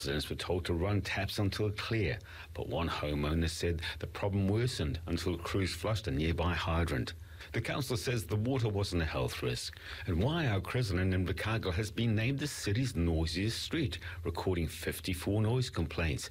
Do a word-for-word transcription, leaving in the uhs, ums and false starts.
Residents were told to run taps until clear, but one homeowner said the problem worsened until crews flushed a nearby hydrant. The council says the water wasn't a health risk. And Waiau Crescent in Invercargill has been named the city's noisiest street, recording fifty-four noise complaints.